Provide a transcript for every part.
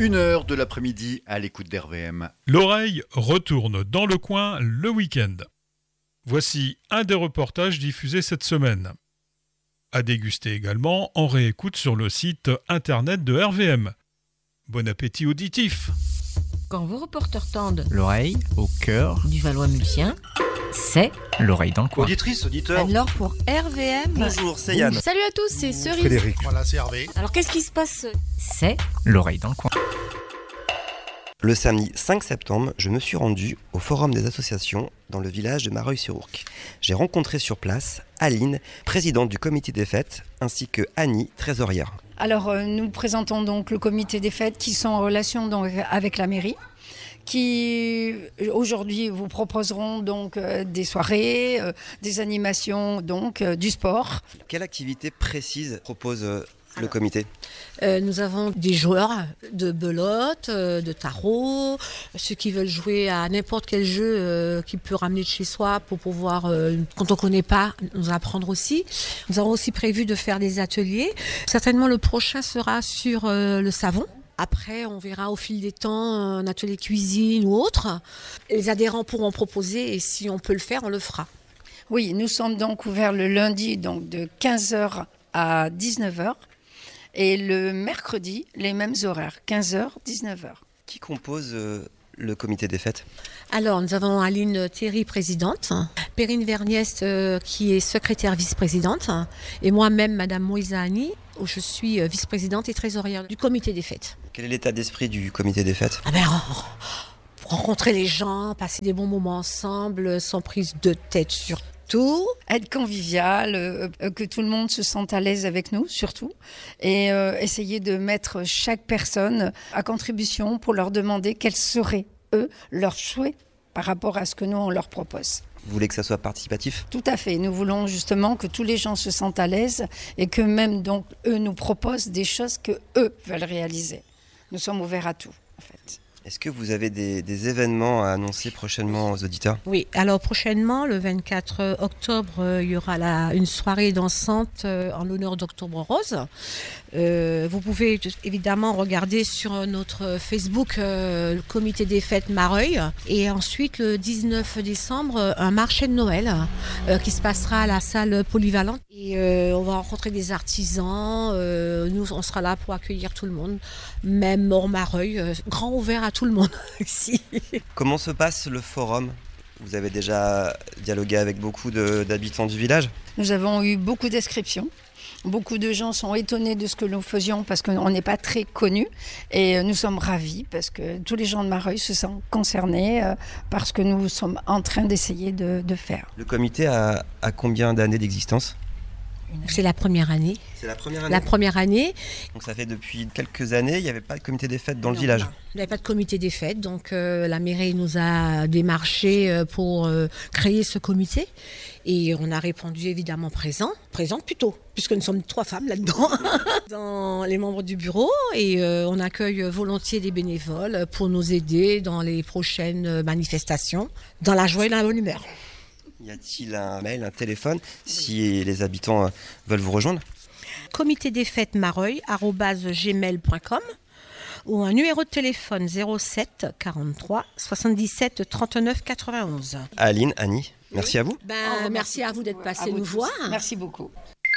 1h de l'après-midi à l'écoute d'RVM. L'oreille retourne dans le coin le week-end. Voici un des reportages diffusés cette semaine. À déguster également en réécoute sur le site internet de RVM. Bon appétit auditif. Quand vos reporters tendent l'oreille au cœur du Valois-Multien, c'est l'oreille dans le coin. Auditrice, auditeur. alors pour RVM. Bonjour, c'est Yann. Salut à tous, c'est Cerise. Frédéric. Voilà, c'est Hervé. Alors qu'est-ce qui se passe? C'est L'oreille dans le coin. Le samedi 5 septembre, je me suis rendu au Forum des associations dans le village de Mareuil-sur-Ourcq. J'ai rencontré sur place Aline, présidente du comité des fêtes, ainsi que Annie, trésorière. Alors nous présentons donc le comité des fêtes qui sont en relation donc avec la mairie, qui aujourd'hui vous proposeront donc des soirées, des animations, donc du sport. Quelle activité précise propose le comité? Nous avons des joueurs de belote, de tarot, ceux qui veulent jouer à n'importe quel jeu qu'ils peuvent ramener de chez soi pour pouvoir, quand on ne connaît pas, nous apprendre aussi. Nous avons aussi prévu de faire des ateliers. Certainement le prochain sera sur le savon. Après, on verra au fil des temps un atelier cuisine ou autre. Les adhérents pourront proposer et si on peut le faire, on le fera. Oui, nous sommes donc ouverts le lundi donc de 15h à 19h. Et le mercredi, les mêmes horaires, 15h, 19h. Qui compose le comité des fêtes? Alors, nous avons Aline Théry, présidente, Perrine Verniest, qui est secrétaire vice-présidente, et moi-même, Madame Moïse Annie, où je suis vice-présidente et trésorière du comité des fêtes. Quel est l'état d'esprit du comité des fêtes? Rencontrer les gens, passer des bons moments ensemble, sans prise de tête surtout. Être convivial, que tout le monde se sente à l'aise avec nous surtout et essayer de mettre chaque personne à contribution pour leur demander quels seraient eux leurs souhaits par rapport à ce que nous on leur propose. Vous voulez que ça soit participatif? Tout à fait, nous voulons justement que tous les gens se sentent à l'aise et que même donc eux nous proposent des choses que eux veulent réaliser. Nous sommes ouverts à tout en fait. Est-ce que vous avez des événements à annoncer prochainement aux auditeurs? Oui, alors prochainement, le 24 octobre, il y aura une soirée dansante en l'honneur d'Octobre Rose. Vous pouvez évidemment regarder sur notre Facebook le comité des fêtes Mareuil. Et ensuite, le 19 décembre, un marché de Noël qui se passera à la salle polyvalente. Et on va rencontrer des artisans. Nous, on sera là pour accueillir tout le monde, même hors Mareuil, grand ouvert à tout le monde ici. Comment se passe le forum? Vous avez déjà dialogué avec beaucoup d'habitants du village? Nous avons eu beaucoup d'inscriptions. Beaucoup de gens sont étonnés de ce que nous faisions parce qu'on n'est pas très connus et nous sommes ravis parce que tous les gens de Mareuil se sentent concernés par ce que nous sommes en train d'essayer de faire. Le comité a combien d'années d'existence? C'est la première année. C'est la première année? La première année. Donc ça fait depuis quelques années, il n'y avait pas de comité des fêtes dans le village? Il n'y avait pas de comité des fêtes, donc la mairie nous a démarché pour créer ce comité. Et on a répondu évidemment présente plutôt, puisque nous sommes 3 femmes là-dedans, dans les membres du bureau. Et on accueille volontiers des bénévoles pour nous aider dans les prochaines manifestations, dans la joie et la bonne humeur. Y a-t-il un mail, un téléphone, si les habitants veulent vous rejoindre? Comité des fêtes mareuil@gmail.com ou un numéro de téléphone 07 43 77 39 91. Aline, Annie, merci à vous. Merci à vous d'être passé nous voir. Merci beaucoup.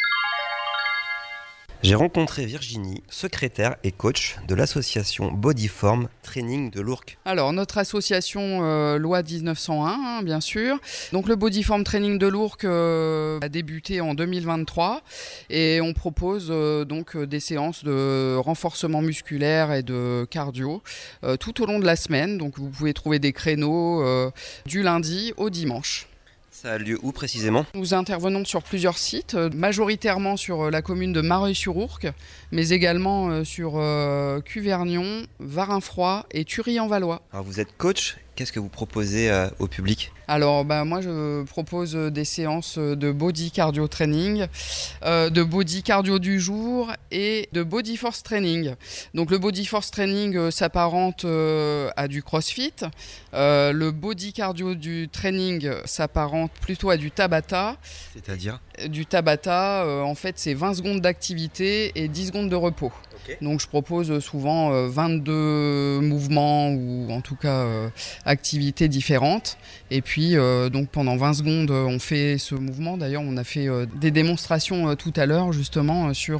J'ai rencontré Virginie, secrétaire et coach de l'association Bodyform Training de l'Ourcq. Alors, notre association loi 1901, bien sûr. Donc, le Bodyform Training de l'Ourcq a débuté en 2023 et on propose donc des séances de renforcement musculaire et de cardio tout au long de la semaine. Donc, vous pouvez trouver des créneaux du lundi au dimanche. Ça a lieu où précisément? Nous intervenons sur plusieurs sites, majoritairement sur la commune de Mareuil-sur-Ourcq, mais également sur Cuvergnon, Varinfroid et Thury-en-Valois. Alors vous êtes coach, qu'est-ce que vous proposez au public? Alors moi je propose des séances de body cardio training, de body cardio du jour et de body force training. Donc le body force training s'apparente à du crossfit, le body cardio du training s'apparente plutôt à du Tabata. C'est-à-dire? Du Tabata, en fait, c'est 20 secondes d'activité et 10 secondes de repos. Okay. Donc, je propose souvent 22 mouvements ou en tout cas activités différentes. Et puis, donc pendant 20 secondes, on fait ce mouvement. D'ailleurs, on a fait des démonstrations tout à l'heure, justement, sur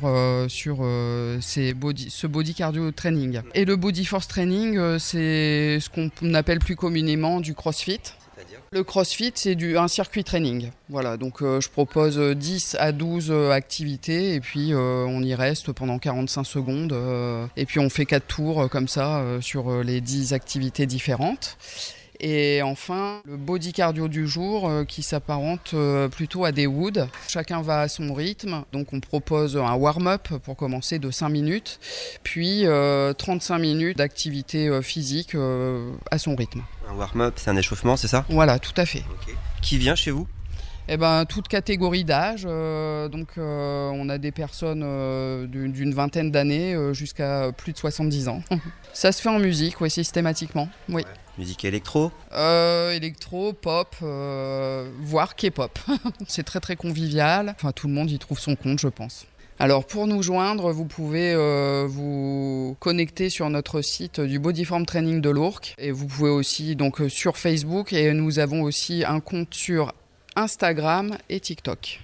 ce body cardio training. Et le body force training, c'est ce qu'on appelle plus communément du crossfit. Le crossfit, c'est un circuit training. Voilà, donc je propose 10 à 12 activités et puis on y reste pendant 45 secondes. Et puis on fait 4 tours comme ça sur les 10 activités différentes. Et enfin, le body cardio du jour qui s'apparente plutôt à des WOD. Chacun va à son rythme. Donc on propose un warm-up pour commencer de 5 minutes, puis 35 minutes d'activité physique à son rythme. Un warm-up, c'est un échauffement, c'est ça ? Voilà, tout à fait. Okay. Qui vient chez vous ? Toute catégorie d'âge. On a des personnes d'une vingtaine d'années jusqu'à plus de 70 ans. Ça se fait en musique, oui, systématiquement. Oui. Ouais. Musique électro ? Électro, pop, voire K-pop. C'est très très convivial. Enfin, tout le monde y trouve son compte, je pense. Alors pour nous joindre, vous pouvez vous connecter sur notre site du Bodyform Training de l'Ourcq. Et vous pouvez aussi donc sur Facebook, et nous avons aussi un compte sur Instagram et TikTok.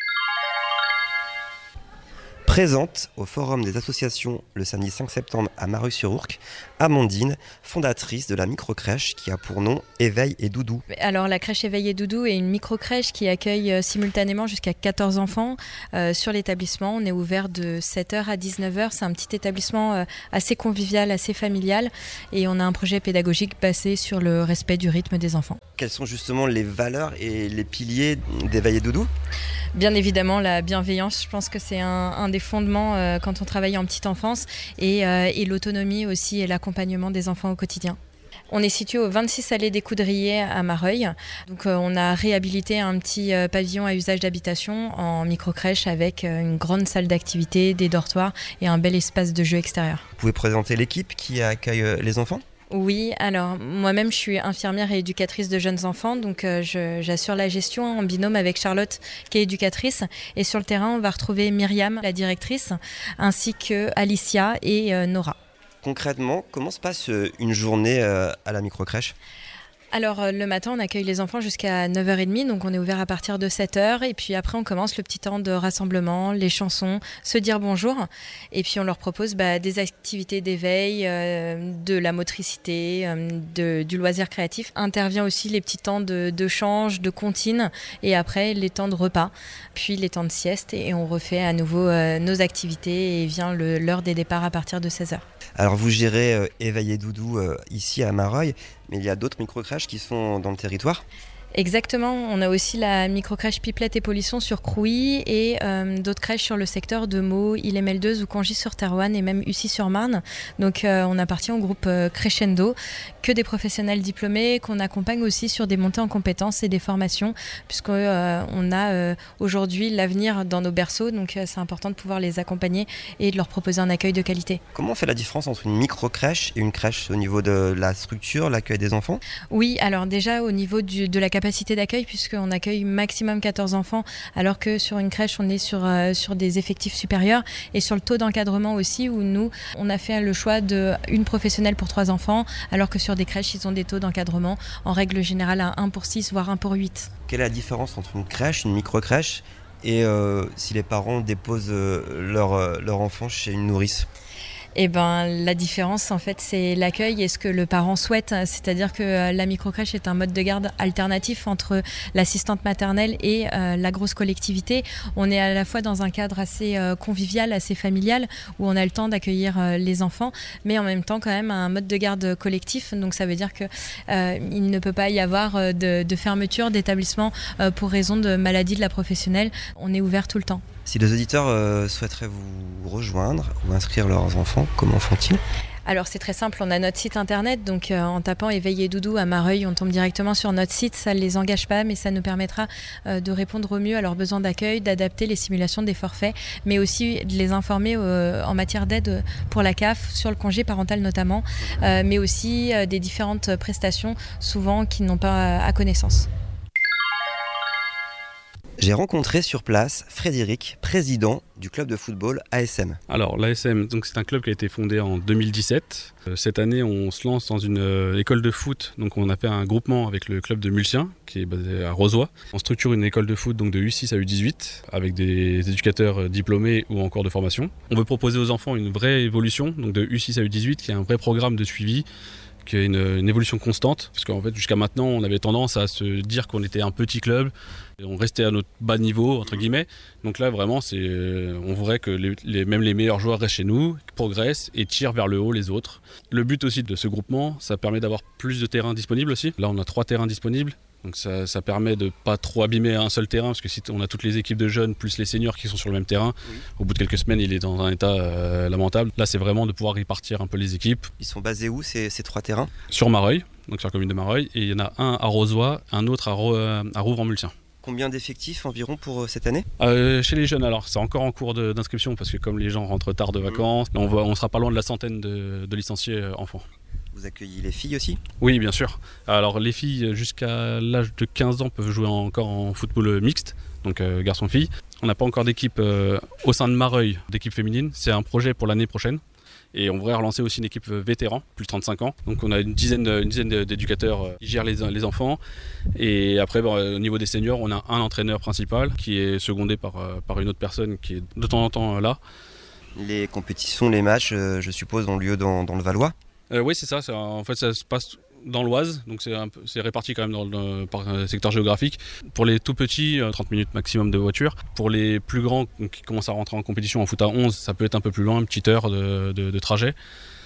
Présente au Forum des associations le samedi 5 septembre à Mareuil-sur-Ourcq, Amandine, fondatrice de la microcrèche qui a pour nom Éveil et Doudou. Alors la crèche Éveil et Doudou est une microcrèche qui accueille simultanément jusqu'à 14 enfants sur l'établissement. On est ouvert de 7h à 19h. C'est un petit établissement assez convivial, assez familial, et on a un projet pédagogique basé sur le respect du rythme des enfants. Quelles sont justement les valeurs et les piliers d'Éveil et Doudou ? Bien évidemment, la bienveillance, je pense que c'est un des fondements quand on travaille en petite enfance, et l'autonomie aussi et l'accompagnement des enfants au quotidien. On est situé au 26 allée des Coudriers à Mareuil. Donc on a réhabilité un petit pavillon à usage d'habitation en microcrèche avec une grande salle d'activité, des dortoirs et un bel espace de jeu extérieur. Vous pouvez présenter l'équipe qui accueille les enfants ? Oui, alors moi-même je suis infirmière et éducatrice de jeunes enfants, donc j'assure la gestion en binôme avec Charlotte qui est éducatrice, et sur le terrain on va retrouver Myriam, la directrice, ainsi que Alicia et Nora. Concrètement, comment se passe une journée à la microcrèche ? Alors le matin on accueille les enfants jusqu'à 9h30, donc on est ouvert à partir de 7h, et puis après on commence le petit temps de rassemblement, les chansons, se dire bonjour, et puis on leur propose des activités d'éveil, de la motricité, du loisir créatif. Intervient aussi les petits temps de change, de comptine, et après les temps de repas, puis les temps de sieste, et on refait à nouveau nos activités, et vient l'heure des départs à partir de 16h. Alors vous gérez Éveil et Doudou ici à Mareuil, mais il y a d'autres microcrèches qui sont dans le territoire ? Exactement, on a aussi la microcrèche Pipelette et Polisson sur Crouy, et d'autres crèches sur le secteur de Meaux, Ille-et-Meldeuse ou Congy-sur-Thérouanne, et même Ussy-sur-Marne. Donc on appartient au groupe Crescendo, que des professionnels diplômés qu'on accompagne aussi sur des montées en compétences et des formations, puisqu'on a aujourd'hui l'avenir dans nos berceaux, donc c'est important de pouvoir les accompagner et de leur proposer un accueil de qualité. Comment on fait la différence entre une microcrèche et une crèche au niveau de la structure, l'accueil des enfants ? Oui, alors déjà au niveau de la capacité d'accueil, puisqu'on accueille maximum 14 enfants, alors que sur une crèche on est sur des effectifs supérieurs, et sur le taux d'encadrement aussi, où nous on a fait le choix d'une professionnelle pour 3 enfants, alors que sur des crèches ils ont des taux d'encadrement en règle générale à 1 pour 6 voire 1 pour 8. Quelle est la différence entre une crèche, une microcrèche, et si les parents déposent leur enfant chez une nourrice ? Eh ben, la différence, en fait, c'est l'accueil et ce que le parent souhaite. C'est-à-dire que la microcrèche est un mode de garde alternatif entre l'assistante maternelle et la grosse collectivité. On est à la fois dans un cadre assez convivial, assez familial, où on a le temps d'accueillir les enfants, mais en même temps, quand même, un mode de garde collectif. Donc, ça veut dire que il ne peut pas y avoir de fermeture d'établissement pour raison de maladie de la professionnelle. On est ouvert tout le temps. Si les auditeurs souhaiteraient vous rejoindre ou inscrire leurs enfants, comment font-ils ? Alors c'est très simple, on a notre site internet, donc en tapant Éveil et Doudou à Mareuil, on tombe directement sur notre site. Ça ne les engage pas, mais ça nous permettra de répondre au mieux à leurs besoins d'accueil, d'adapter les simulations des forfaits, mais aussi de les informer en matière d'aide pour la CAF, sur le congé parental notamment, mais aussi des différentes prestations, souvent qui n'ont pas à connaissance. J'ai rencontré sur place Frédéric, président du club de football ASM. Alors l'ASM, donc c'est un club qui a été fondé en 2017. Cette année, on se lance dans une école de foot. Donc on a fait un groupement avec le club de Mulsien, qui est basé à Rozoy. On structure une école de foot donc de U6 à U18 avec des éducateurs diplômés ou en cours de formation. On veut proposer aux enfants une vraie évolution, donc de U6 à U18, qui est un vrai programme de suivi, qui est une évolution constante, parce qu'en fait jusqu'à maintenant on avait tendance à se dire qu'on était un petit club, et on restait à notre bas niveau entre guillemets, donc là vraiment on voudrait que même les meilleurs joueurs restent chez nous, progressent et tirent vers le haut les autres. Le but aussi de ce groupement, ça permet d'avoir plus de terrains disponibles aussi. Là on a 3 terrains disponibles. Donc ça permet de pas trop abîmer un seul terrain, parce que si on a toutes les équipes de jeunes plus les seniors qui sont sur le même terrain, au bout de quelques semaines il est dans un état lamentable. Là c'est vraiment de pouvoir répartir un peu les équipes. Ils sont basés où ces 3 terrains ? Sur Mareuil, donc sur la commune de Mareuil, et il y en a un à Rozoy, un autre à Rouvres-en-Mulsien. Combien d'effectifs environ pour cette année ? Chez les jeunes, alors c'est encore en cours d'inscription, parce que comme les gens rentrent tard de vacances, on sera pas loin de la centaine de licenciés enfants. Vous accueillez les filles aussi ? Oui, bien sûr. Alors les filles jusqu'à l'âge de 15 ans peuvent jouer encore en football mixte, donc garçon-fille. On n'a pas encore d'équipe au sein de Mareuil, d'équipe féminine. C'est un projet pour l'année prochaine. Et on voudrait relancer aussi une équipe vétéran, plus de 35 ans. Donc on a une dizaine d'éducateurs qui gèrent les enfants. Et après, au niveau des seniors, on a un entraîneur principal qui est secondé par une autre personne qui est de temps en temps là. Les compétitions, les matchs, je suppose, ont lieu dans le Valois ? Oui, c'est ça. En fait, ça se passe dans l'Oise, donc c'est réparti quand même par secteur géographique. Pour les tout petits, 30 minutes maximum de voiture. Pour les plus grands qui commencent à rentrer en compétition en foot à 11, ça peut être un peu plus loin, une petite heure de trajet.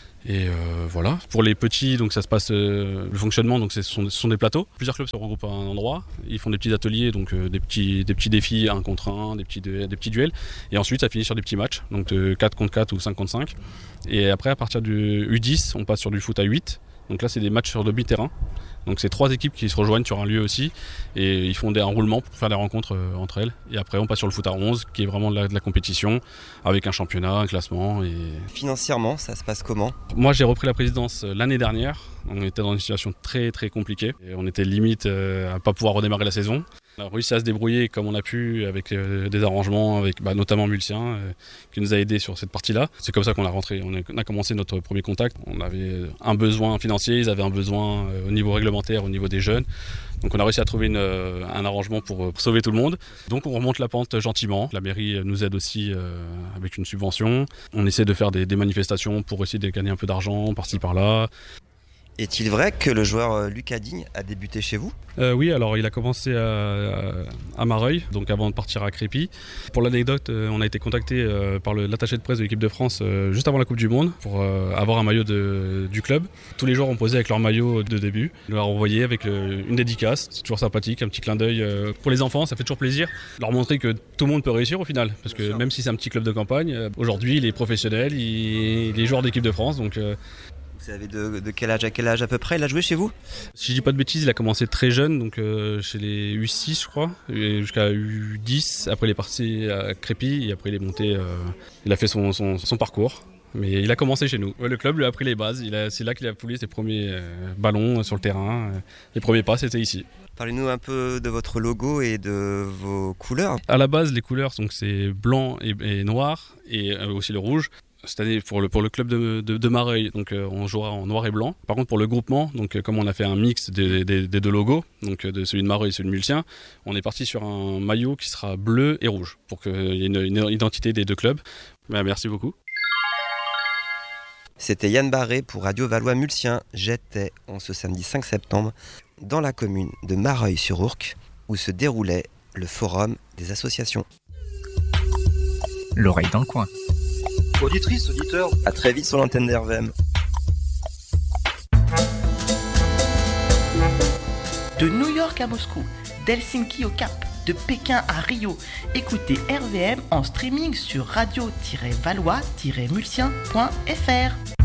Et voilà. Pour les petits, donc ça se passe le fonctionnement, donc ce sont des plateaux. Plusieurs clubs se regroupent à un endroit. Ils font des petits ateliers, donc des petits défis 1 contre 1, des petits duels. Et ensuite, ça finit sur des petits matchs, donc de 4 contre 4 ou 5 contre 5. Et après, à partir du U10, on passe sur du foot à 8. Donc là, c'est des matchs sur demi-terrain. Donc c'est 3 équipes qui se rejoignent sur un lieu aussi, et ils font un roulement pour faire des rencontres entre elles. Et après, on passe sur le foot à 11, qui est vraiment de la compétition, avec un championnat, un classement. Et... Financièrement, ça se passe comment ? Moi, j'ai repris la présidence l'année dernière. On était dans une situation très très compliquée. Et on était limite à ne pas pouvoir redémarrer la saison. On a réussi à se débrouiller comme on a pu avec des arrangements, avec notamment Mulsien qui nous a aidés sur cette partie-là. C'est comme ça qu'on a rentré. On a commencé notre premier contact. On avait un besoin financier, ils avaient un besoin au niveau réglementaire, au niveau des jeunes. Donc on a réussi à trouver un arrangement pour sauver tout le monde. Donc on remonte la pente gentiment. La mairie nous aide aussi avec une subvention. On essaie de faire des manifestations pour essayer de gagner un peu d'argent par-ci par-là. Est-il vrai que le joueur Lucas Digne a débuté chez vous ? Oui, alors il a commencé à Mareuil, donc avant de partir à Crépy. Pour l'anecdote, on a été contacté par l'attaché de presse de l'équipe de France juste avant la Coupe du Monde pour avoir un maillot du club. Tous les joueurs ont posé avec leur maillot de début. On leur a envoyé avec une dédicace, c'est toujours sympathique, un petit clin d'œil pour les enfants, ça fait toujours plaisir. Leur montrer que tout le monde peut réussir au final, parce que même si c'est un petit club de campagne, aujourd'hui il est professionnel, il est joueur d'équipe de France, donc... Vous savez de quel âge à quel âge à peu près il a joué chez vous ? Si je dis pas de bêtises, il a commencé très jeune, donc chez les U6 je crois, jusqu'à U10. Après il est parti à Crépy et après il est monté, il a fait son parcours. Mais il a commencé chez nous. Ouais, le club lui a appris les bases, c'est là qu'il a foulé ses premiers ballons sur le terrain. Les premiers pas c'était ici. Parlez-nous un peu de votre logo et de vos couleurs. À la base les couleurs, donc c'est blanc et noir et aussi le rouge. Cette année pour le club de Mareuil, donc on jouera en noir et blanc. Par contre pour le groupement, donc comme on a fait un mix des 2 logos, donc de celui de Mareuil et celui de Mulsien, on est parti sur un maillot qui sera bleu et rouge pour qu'il y ait une identité des 2 clubs. Merci beaucoup. C'était Yann Barré pour Radio Valois-Mulsien. J'étais en ce samedi 5 septembre dans la commune de Mareuil-sur-Ourcq où se déroulait le forum des associations. L'oreille dans le coin. Auditrices, auditeurs, à très vite sur l'antenne d'RVM. De New York à Moscou, d'Helsinki au Cap, de Pékin à Rio, écoutez RVM en streaming sur radio-valois-mulsien.fr.